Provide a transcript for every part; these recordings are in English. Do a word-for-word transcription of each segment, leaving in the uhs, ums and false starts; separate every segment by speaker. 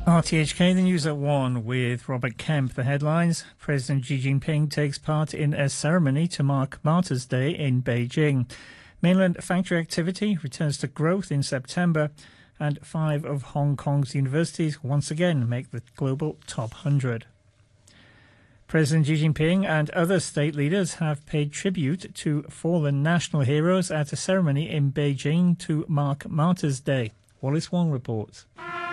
Speaker 1: R T H K, the news at one with Robert Kemp. The headlines: President Xi Jinping takes part in a ceremony to mark Martyrs' Day in Beijing. Mainland factory activity returns to growth in September. And five of Hong Kong's universities once again make the global top one hundred. President Xi Jinping and other state leaders have paid tribute to fallen national heroes at a ceremony in Beijing to mark Martyrs' Day. Wallace Wong reports.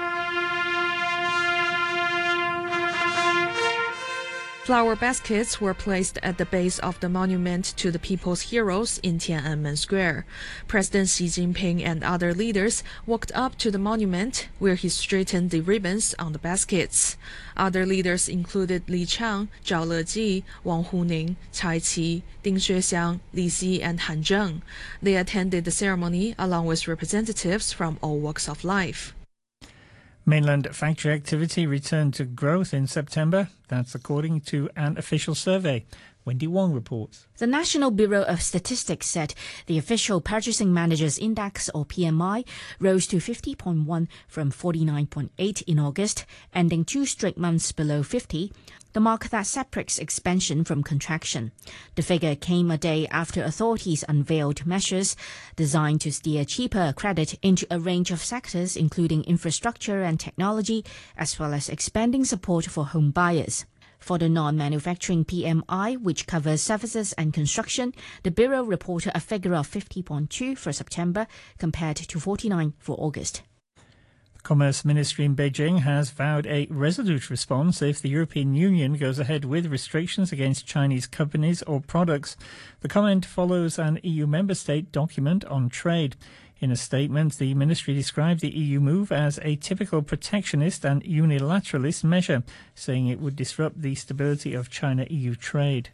Speaker 2: Flower baskets were placed at the base of the monument to the people's heroes in Tiananmen Square. President Xi Jinping and other leaders walked up to the monument, where he straightened the ribbons on the baskets. Other leaders included Li Chang, Zhao Leji, Wang Huning, Cai Qi, Ding Xuexiang, Li Xi, and Han Zheng. They attended the ceremony along with representatives from all walks of life.
Speaker 1: Mainland factory activity returned to growth in September. That's according to an official survey. Wendy Wong reports.
Speaker 3: The National Bureau of Statistics said the official Purchasing Managers' Index, or P M I, rose to fifty point one from forty-nine point eight in August, ending two straight months below fifty, the mark that separates expansion from contraction. The figure came a day after authorities unveiled measures designed to steer cheaper credit into a range of sectors, including infrastructure and technology, as well as expanding support for home buyers. For the non-manufacturing P M I, which covers services and construction, the Bureau reported a figure of fifty point two for September compared to forty-nine for August.
Speaker 1: The Commerce Ministry in Beijing has vowed a resolute response if the European Union goes ahead with restrictions against Chinese companies or products. The comment follows an E U member state document on trade. In a statement, the ministry described the E U move as a typical protectionist and unilateralist measure, saying it would disrupt the stability of China-E U trade.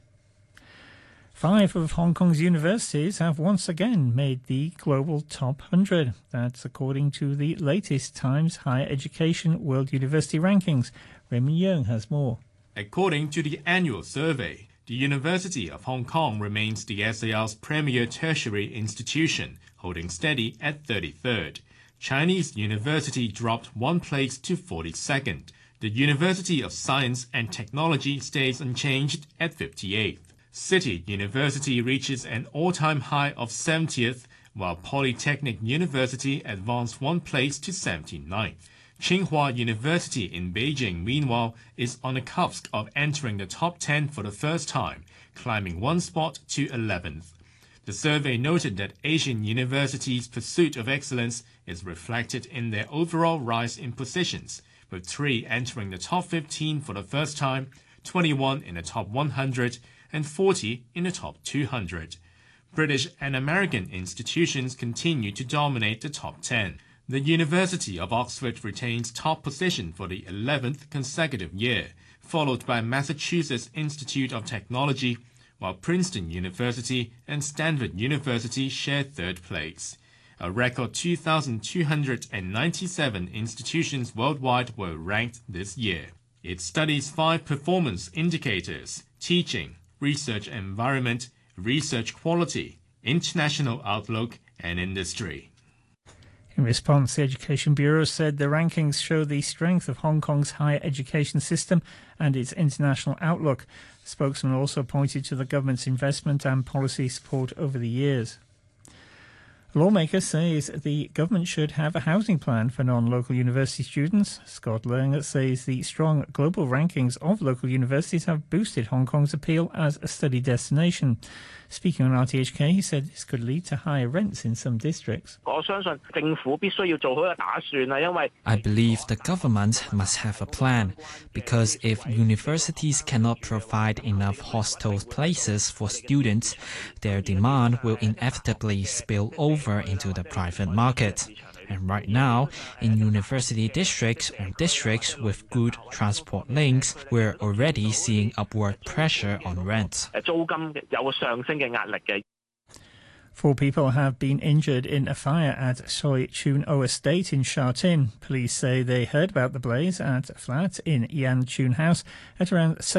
Speaker 1: Five of Hong Kong's universities have once again made the global top one hundred. That's according to the latest Times Higher Education World University Rankings. Raymond Yeung has more.
Speaker 4: According to the annual survey, the University of Hong Kong remains the S A R's premier tertiary institution, holding steady at thirty-third. Chinese University dropped one place to forty-second. The University of Science and Technology stays unchanged at fifty-eighth. City University reaches an all-time high of seventieth, while Polytechnic University advanced one place to seventy-ninth. Tsinghua University in Beijing, meanwhile, is on the cusp of entering the top ten for the first time, climbing one spot to eleventh. The survey noted that Asian universities' pursuit of excellence is reflected in their overall rise in positions, with three entering the top fifteen for the first time, twenty-one in the top one hundred, and forty in the top two hundred. British and American institutions continue to dominate the top ten. The University of Oxford retains top position for the eleventh consecutive year, followed by Massachusetts Institute of Technology, while Princeton University and Stanford University share third place. A record two thousand two hundred ninety-seven institutions worldwide were ranked this year. It studies five performance indicators: teaching, research environment, research quality, international outlook, and industry.
Speaker 1: In response, the Education Bureau said the rankings show the strength of Hong Kong's higher education system and its international outlook. The spokesman also pointed to the government's investment and policy support over the years. A lawmaker says the government should have a housing plan for non-local university students. Scott Lerner says the strong global rankings of local universities have boosted Hong Kong's appeal as a study destination. Speaking on R T H K, he said this could lead to higher rents in some districts.
Speaker 5: I
Speaker 6: believe the government must have a plan, because if universities cannot provide enough hostel places for students, their demand will inevitably spill over into the private market. And right now, in university districts or districts with good transport links, we're already seeing upward pressure on rents.
Speaker 1: Four people have been injured in a fire at Soi Chun O Estate in Sha Tin. Police say they heard about the blaze at a flat in Yan Chun House at around